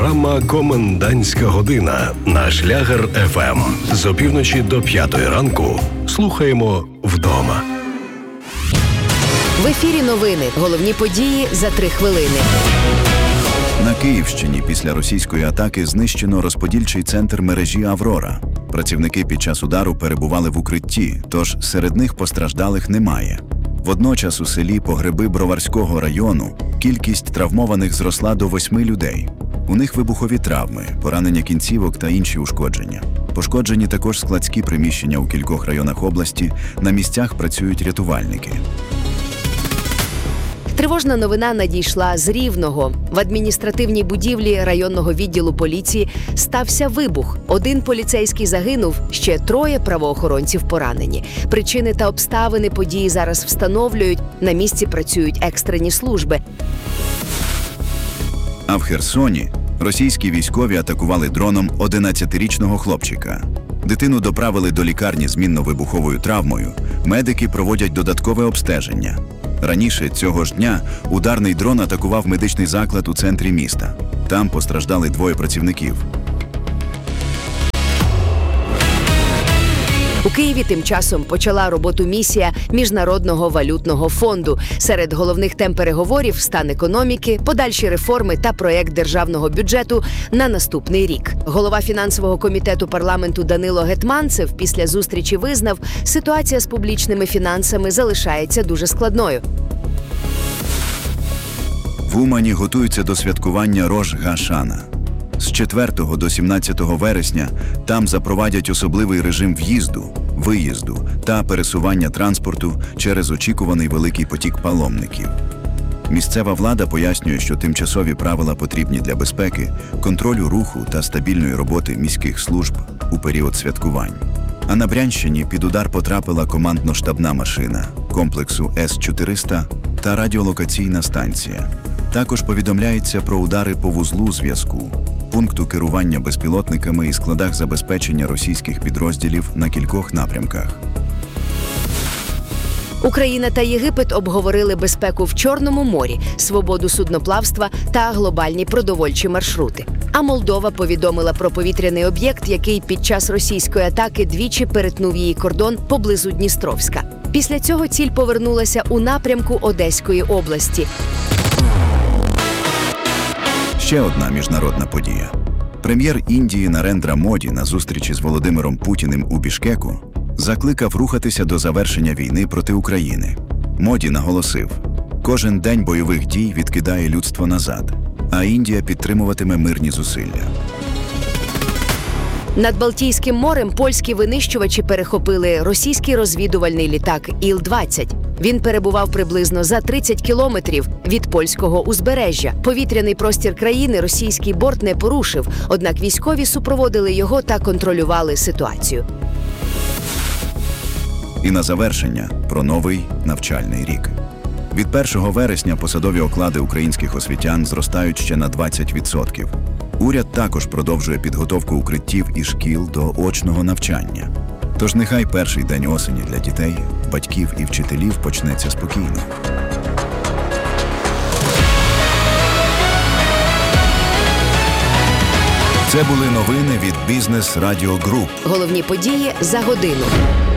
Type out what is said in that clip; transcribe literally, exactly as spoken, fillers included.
Програма «Комендантська година» на Шлягер еф ем. З опівночі до п'ятої ранку слухаємо вдома. В ефірі новини. Головні події за три хвилини. На Київщині після російської атаки знищено розподільчий центр мережі «Аврора». Працівники під час удару перебували в укритті, тож серед них постраждалих немає. Водночас у селі Погреби Броварського району кількість травмованих зросла до восьми людей. У них вибухові травми, поранення кінцівок та інші ушкодження. Пошкоджені також складські приміщення у кількох районах області, на місцях працюють рятувальники. Тривожна новина надійшла з Рівного. В адміністративній будівлі районного відділу поліції стався вибух. Один поліцейський загинув, ще троє правоохоронців поранені. Причини та обставини події зараз встановлюють. На місці працюють екстрені служби. А в Херсоні російські військові атакували дроном одинадцятирічного хлопчика. Дитину доправили до лікарні з мінно-вибуховою травмою. Медики проводять додаткове обстеження. Раніше цього ж дня ударний дрон атакував медичний заклад у центрі міста. Там постраждали двоє працівників. У Києві тим часом почала роботу місія Міжнародного валютного фонду. Серед головних тем переговорів – стан економіки, подальші реформи та проєкт державного бюджету на наступний рік. Голова фінансового комітету парламенту Данило Гетманцев після зустрічі визнав, ситуація з публічними фінансами залишається дуже складною. В Умані готуються до святкування Рош га-Шана. З четвертого до сімнадцятого вересня там запровадять особливий режим в'їзду, виїзду та пересування транспорту через очікуваний великий потік паломників. Місцева влада пояснює, що тимчасові правила потрібні для безпеки, контролю руху та стабільної роботи міських служб у період святкувань. А на Брянщині під удар потрапила командно-штабна машина комплексу С чотириста та радіолокаційна станція. Також повідомляється про удари по вузлу зв'язку, пункту керування безпілотниками і складах забезпечення російських підрозділів на кількох напрямках. Україна та Єгипет обговорили безпеку в Чорному морі, свободу судноплавства та глобальні продовольчі маршрути. А Молдова повідомила про повітряний об'єкт, який під час російської атаки двічі перетнув її кордон поблизу Дністровська. Після цього ціль повернулася у напрямку Одеської області. Ще одна міжнародна подія. Прем'єр Індії Нарендра Моді на зустрічі з Володимиром Путіним у Бішкеку закликав рухатися до завершення війни проти України. Моді наголосив, кожен день бойових дій відкидає людство назад, а Індія підтримуватиме мирні зусилля. Над Балтійським морем польські винищувачі перехопили російський розвідувальний літак Іл двадцять. Він перебував приблизно за тридцять кілометрів від польського узбережжя. Повітряний простір країни російський борт не порушив, однак військові супроводили його та контролювали ситуацію. І на завершення про новий навчальний рік. Від першого вересня посадові оклади українських освітян зростають ще на двадцять відсотків. Уряд також продовжує підготовку укриттів і шкіл до очного навчання. Тож нехай перший день осені для дітей, батьків і вчителів почнеться спокійно. Це були новини від Бізнес Радіо Груп. Головні події за годину.